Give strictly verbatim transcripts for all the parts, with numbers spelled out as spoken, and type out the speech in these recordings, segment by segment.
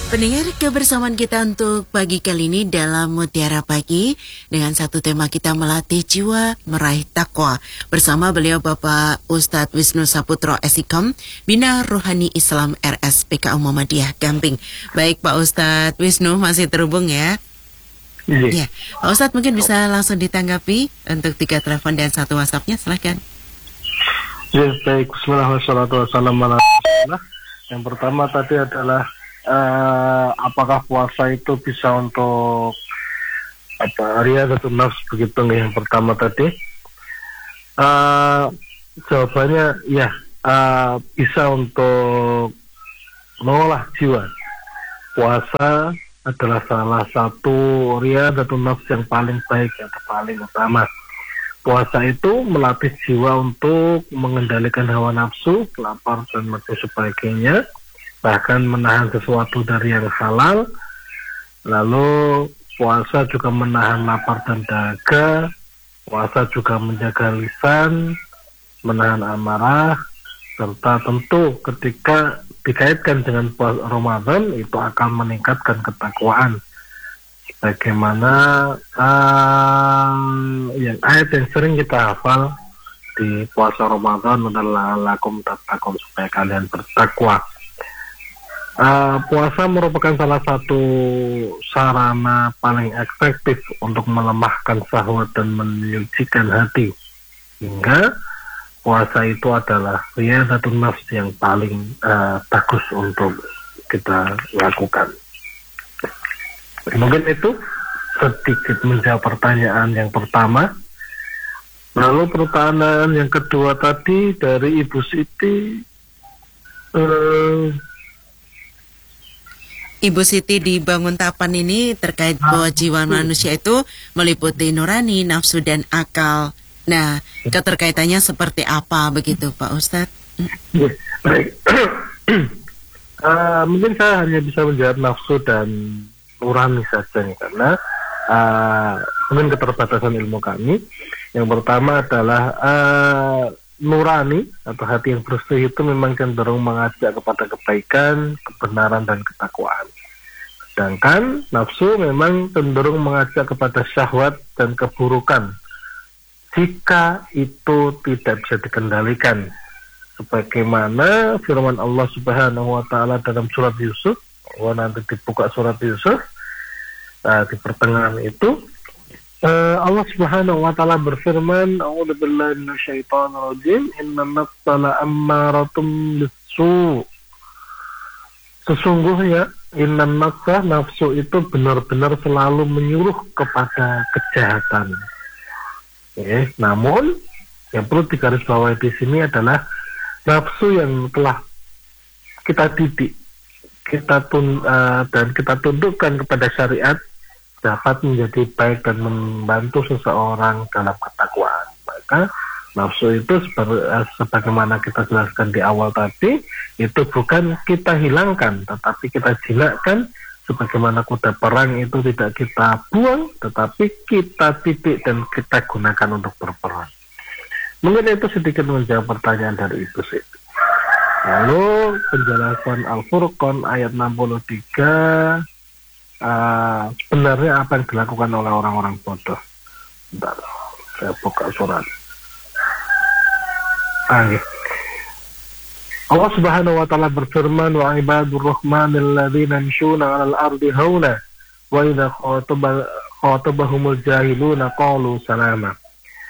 Pendengar, kebersamaan kita untuk pagi kali ini dalam Mutiara Pagi dengan satu tema kita melatih jiwa meraih takwa bersama beliau Bapak Ustadz Wisnu Saputro S I K M, Bina Rohani Islam R S P K U Muhammadiyah Gamping. Baik Pak Ustadz Wisnu, masih terhubung ya? Iya. Ya, Pak Ustadz mungkin bisa langsung ditanggapi untuk tiga telepon dan satu WhatsApp-nya, silakan. Ya, baik. Bismillahirrahmanirrahim. Yang pertama tadi adalah Uh, apakah puasa itu bisa untuk apa riyadhatun nafs begitu nih yang pertama tadi? Uh, jawabannya ya uh, bisa untuk mengolah jiwa. Puasa adalah salah satu riyadhatun nafs yang paling baik atau paling utama. Puasa itu melatih jiwa untuk mengendalikan hawa nafsu, lapar dan sebagainya, bahkan menahan sesuatu dari yang halal. Lalu puasa juga menahan lapar dan dahaga. Puasa juga menjaga lisan, menahan amarah, serta tentu ketika dikaitkan dengan puasa Ramadan itu akan meningkatkan ketakwaan. Bagaimana uh, yang ayat yang sering kita hafal di puasa Ramadan adalah lakum tattaqun, supaya kalian bertakwa. Uh, puasa merupakan salah satu sarana paling efektif untuk melemahkan syahwat dan menyucikan hati, hingga puasa itu adalah riyadhatun nafs yang paling uh, bagus untuk kita lakukan. Mungkin itu sedikit menjawab pertanyaan yang pertama. Lalu pertanyaan yang kedua tadi dari Ibu Siti, uh, Ibu Siti di Banguntapan ini terkait bahwa jiwa manusia itu meliputi nurani, nafsu, dan akal. Nah, keterkaitannya seperti apa begitu Pak Ustadz? Ya, baik. uh, mungkin saya hanya bisa menjawab nafsu dan nurani saja nih, karena uh, mungkin keterbatasan ilmu kami. Yang pertama adalah uh, nurani atau hati yang bersih itu memang cenderung mengajak kepada kebaikan, kebenaran, dan ketakwaan. Sedangkan nafsu memang cenderung mengajak kepada syahwat dan keburukan jika itu tidak bisa dikendalikan. Sebagaimana firman Allah Subhanahu wa taala dalam surat Yusuf, oh, nanti dibuka surat Yusuf, nah, di pertengahan itu Uh, Allah Subhanahu wa taala berfirman, a'udzubillahi minasyaitonir rajim, innan nafsa la'ammaratun bis-su'. Sesungguhnya innan nafsa, nafsu itu benar-benar selalu menyuruh kepada kejahatan. Okay. Namun yang perlu digarisbawahi di sini adalah nafsu yang telah kita didik, kita tun, uh, dan kita tundukkan kepada syariat dapat menjadi baik dan membantu seseorang dalam ketakwaan. Maka nafsu itu sebagaimana kita jelaskan di awal tadi, itu bukan kita hilangkan, tetapi kita jinakkan. Sebagaimana kuda perang itu tidak kita buang, tetapi kita titik dan kita gunakan untuk berperang. Mungkin itu sedikit menjawab pertanyaan dari Ibu Siti. Lalu penjelasan Al-Furqan ayat enam puluh tiga, Uh, sebenarnya apa yang dilakukan oleh orang-orang bodoh. Bentar, saya buka surat. Ah, ya. Allah Subhanahu wa taala berfirman, wa ibadur rahmanil ladzina yamshuna 'alal ardi hauna wa idza khatabahumul jahiluna qalu salama.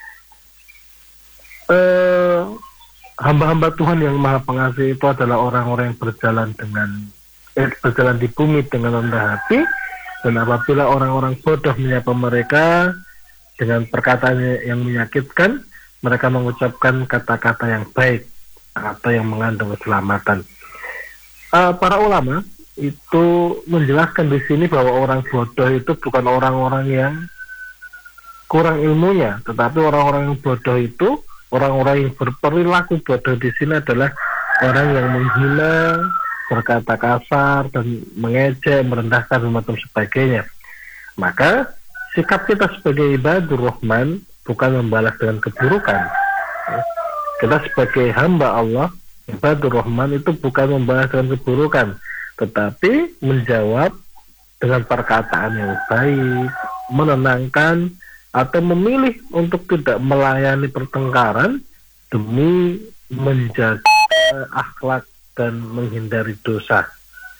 Uh, hamba-hamba Tuhan yang Maha Pengasih itu adalah orang-orang yang berjalan dengan eh, berjalan di bumi dengan rendah hati. Dan apabila orang-orang bodoh menyapa mereka dengan perkataan yang menyakitkan, mereka mengucapkan kata-kata yang baik atau yang mengandung keselamatan. Uh, para ulama itu menjelaskan di sini bahwa orang bodoh itu bukan orang-orang yang kurang ilmunya, tetapi orang-orang yang bodoh itu, orang-orang yang berperilaku bodoh di sini adalah orang yang menghina, berkata kasar, dan mengejek, merendahkan, dan macam sebagainya. Maka sikap kita sebagai ibadur rahman bukan membalas dengan keburukan. Kita sebagai hamba Allah, ibadur rahman itu bukan membalas dengan keburukan, tetapi menjawab dengan perkataan yang baik, menenangkan, atau memilih untuk tidak melayani pertengkaran demi menjaga akhlak dan menghindari dosa.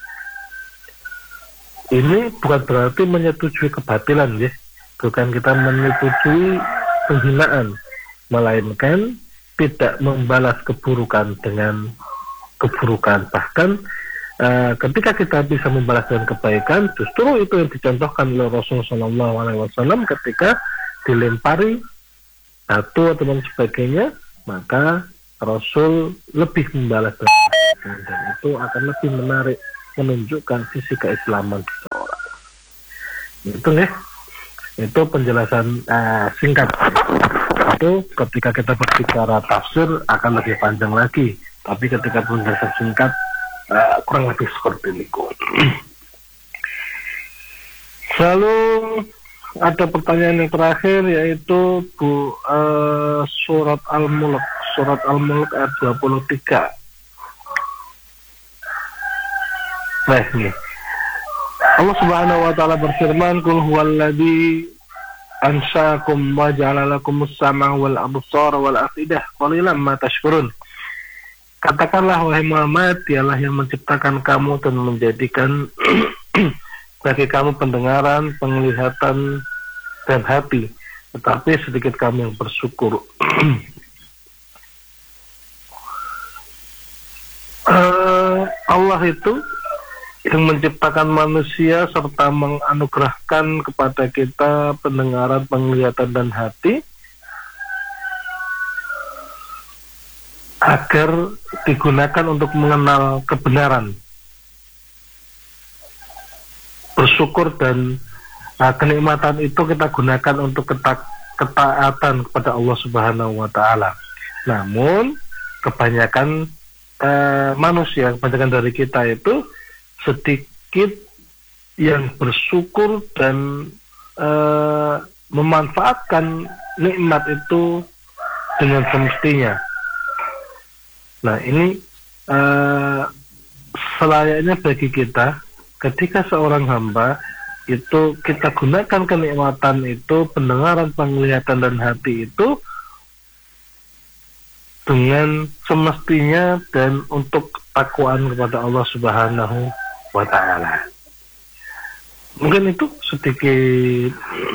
Ini bukan berarti menyetujui kebatilan, ya. Bukan kita menyetujui penghinaan, melainkan tidak membalas keburukan dengan keburukan. Bahkan uh, ketika kita bisa membalas dengan kebaikan, justru itu yang dicontohkan oleh Rasulullah shallallahu alaihi wasallam ketika dilempari batu atau dan sebagainya, maka Rasul lebih membalas dengan dan itu akan lebih menarik, menunjukkan sisi keislaman seseorang. Itu nih, itu penjelasan uh, singkat. Itu ketika kita berbicara tafsir akan lebih panjang lagi, tapi ketika penjelasan singkat uh, kurang lebih seperti itu. Lalu ada pertanyaan yang terakhir, yaitu Bu uh, surat Al-Mulk, surat Al-Mulk ayat dua puluh tiga. Nah, ini Allah Subhanahu wa taala berfirman, "Qul huwallazi ansaakum wa ja'ala lakumus sam'a wal absara wal afidah qalilan ma tashkurun." Katakanlah wahai Muhammad, dialah yang menciptakan kamu dan menjadikan bagi kamu pendengaran, penglihatan, dan hati, tetapi sedikit kamu yang bersyukur. uh, Allah itu yang menciptakan manusia serta menganugerahkan kepada kita pendengaran, penglihatan, dan hati agar digunakan untuk mengenal kebenaran, bersyukur, dan uh, kenikmatan itu kita gunakan untuk keta- ketaatan kepada Allah Subhanahu wa taala. Namun kebanyakan uh, manusia, kebanyakan dari kita itu sedikit yang bersyukur dan uh, memanfaatkan nikmat itu dengan semestinya. Nah, ini uh, selayaknya bagi kita ketika seorang hamba itu kita gunakan kenikmatan itu, pendengaran, penglihatan, dan hati itu dengan semestinya dan untuk takwaan kepada Allah Subhanahu wa ta'ala. Mungkin itu sedikit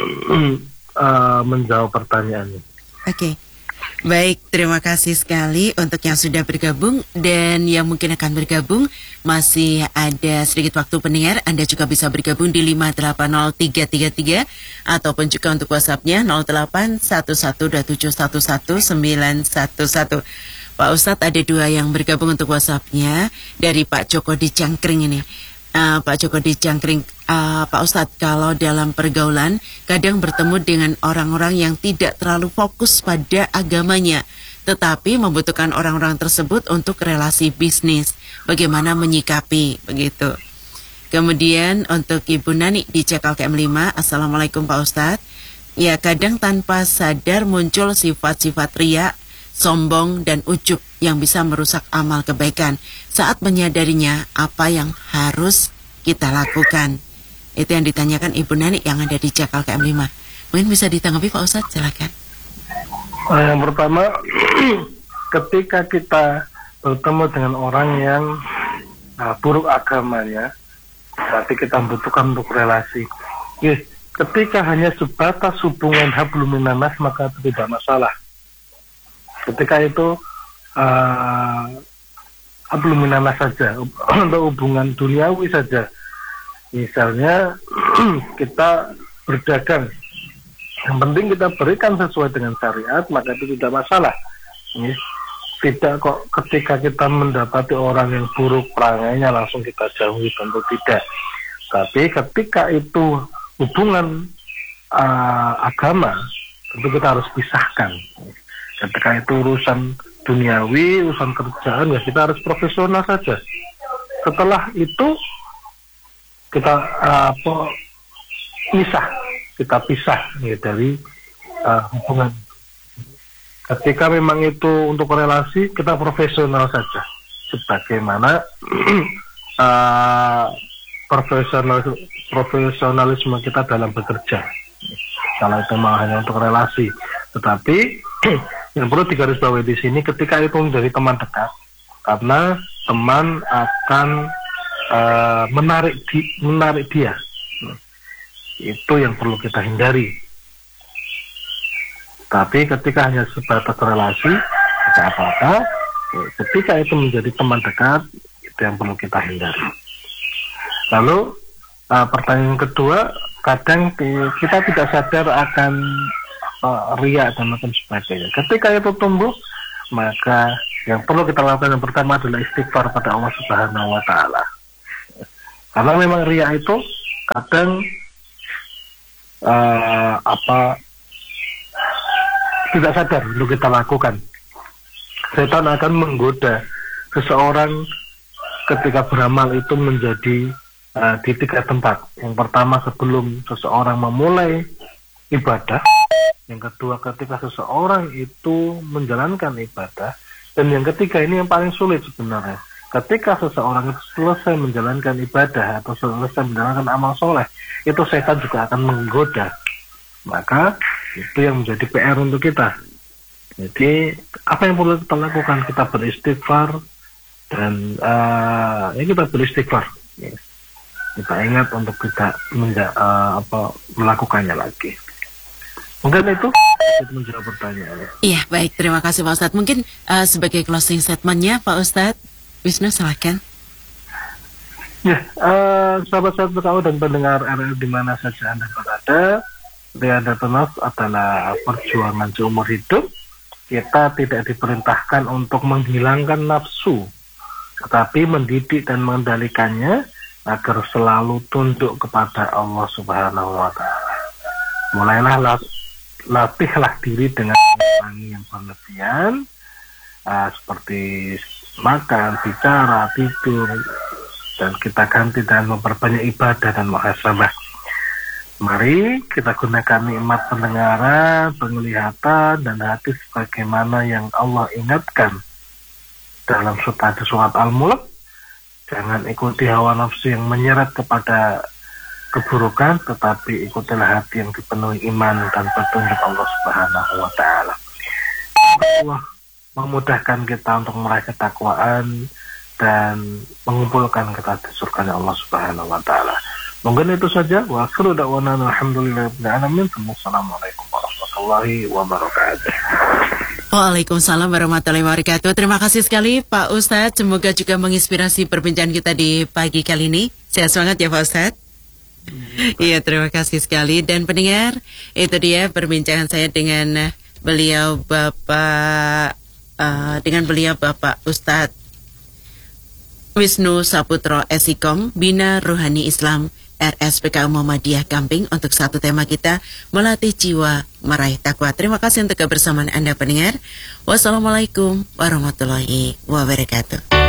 uh, menjawab pertanyaannya. Oke, okay. Baik, terima kasih sekali untuk yang sudah bergabung dan yang mungkin akan bergabung. Masih ada sedikit waktu pendengar, Anda juga bisa bergabung di lima delapan nol tiga tiga tiga ataupun juga untuk WhatsApp-nya nol delapan satu satu dua tujuh satu satu sembilan satu satu. Pak Ustadz, ada dua yang bergabung untuk WhatsApp-nya dari Pak Joko di Cangkring ini. Uh, Pak Joko di Cangkring, uh, Pak Ustadz, kalau dalam pergaulan kadang bertemu dengan orang-orang yang tidak terlalu fokus pada agamanya, tetapi membutuhkan orang-orang tersebut untuk relasi bisnis. Bagaimana menyikapi begitu? Kemudian untuk Ibu Nani di Cekal K M lima, Assalamualaikum Pak Ustadz. Ya, kadang tanpa sadar muncul sifat-sifat riya, sombong, dan ujub yang bisa merusak amal kebaikan. Saat menyadarinya, apa yang harus kita lakukan? Itu yang ditanyakan Ibu Nani yang ada di Cekal K M lima. Mungkin bisa ditanggapi Pak Ustadz, silakan. Yang pertama, ketika kita bertemu dengan orang yang nah, buruk agamanya, berarti kita membutuhkan untuk relasi. Yes, ketika hanya sebatas hubungan hablum minanas, maka itu tidak masalah. Ketika itu uh, hablum minanas saja, untuk hubungan duniawi saja. Misalnya kita berdagang, yang penting kita berikan sesuai dengan syariat, maka itu tidak masalah. Yes. Tidak kok ketika kita mendapati orang yang buruk perangainya langsung kita jauhi, tentu tidak. Tapi ketika itu hubungan uh, agama, tentu kita harus pisahkan. Ketika itu urusan duniawi, urusan kerjaan, ya kita harus profesional saja. Setelah itu kita uh, apa, pisah, kita pisah ya, dari uh, hubungan. Ketika memang itu untuk relasi, kita profesional saja. Sebagaimana uh, profesional profesionalisme kita dalam bekerja. Kalau itu memang hanya untuk relasi, tetapi yang perlu digarisbawahi di sini ketika itu menjadi teman dekat, karena teman akan uh, menarik di, menarik dia. Itu yang perlu kita hindari. Tapi ketika hanya sebatas relasi, tidak apa-apa. Ketika itu menjadi teman dekat, itu yang perlu kita hindari. Lalu uh, pertanyaan kedua, kadang kita tidak sadar akan uh, riya dan macam sebagainya. Ketika itu tumbuh, maka yang perlu kita lakukan yang pertama adalah istighfar pada Allah Subhanahu wa Ta'ala. Karena memang riya itu kadang uh, apa tidak sadar untuk kita lakukan. Setan akan menggoda seseorang ketika beramal itu menjadi Uh, di tiga tempat. Yang pertama sebelum seseorang memulai ibadah, yang kedua ketika seseorang itu menjalankan ibadah, dan yang ketiga ini yang paling sulit sebenarnya. Ketika seseorang itu selesai menjalankan ibadah atau selesai menjalankan amal soleh, itu setan juga akan menggoda. Maka itu yang menjadi P R untuk kita. Jadi apa yang perlu kita lakukan? Kita beristighfar dan uh, ya kita beristighfar. Ya. Kita ingat untuk tidak menja- uh, apa, melakukannya lagi. Mungkin itu untuk menjawab pertanyaannya. Iya, baik. Terima kasih Pak Ustadz. Mungkin uh, sebagai closing statement-nya Pak Ustadz Wisnu, silakan. Ya, uh, sahabat-sahabat berkau dan pendengar R R di mana saja Anda berada, Riyadatul adalah perjuangan seumur hidup. Kita tidak diperintahkan untuk menghilangkan nafsu, tetapi mendidik dan mengendalikannya agar selalu tunduk kepada Allah Subhanahu wa Ta'ala. Mulailah lat- latihlah diri dengan mengurangi yang berlebihan, uh, seperti makan, bicara, tidur, dan kita ganti dengan memperbanyak ibadah dan muhasabah. Mari kita gunakan nikmat pendengaran, penglihatan, dan hati sebagaimana yang Allah ingatkan dalam surat surat Al-Mulk. Jangan ikuti hawa nafsu yang menyeret kepada keburukan, tetapi ikutilah hati yang dipenuhi iman dan petunjuk Allah Subhanahu wa Ta'ala. Allah memudahkan kita untuk meraih ketakwaan dan mengumpulkan kita di surga Allah Subhanahu wa Ta'ala. Mungkin itu saja. Wa akhiru da'wana alhamdulillahirabbil alamin. Wassalamualaikum warahmatullahi wabarakatuh. Waalaikumsalam warahmatullahi wabarakatuh. Terima kasih sekali Pak Ustadz. Semoga juga menginspirasi perbincangan kita di pagi kali ini. Sehat semangat ya Pak Ustadz. Iya, terima kasih sekali. Dan pendengar, itu dia perbincangan saya dengan beliau Bapak uh, dengan beliau Bapak Ustadz Wisnu Saputro S I K O M, Bina Ruhani Islam R S P K Muhammadiyah Gamping, untuk satu tema kita, melatih jiwa meraih takwa. Terima kasih untuk kebersamaan Anda pendengar. Wassalamualaikum warahmatullahi wabarakatuh.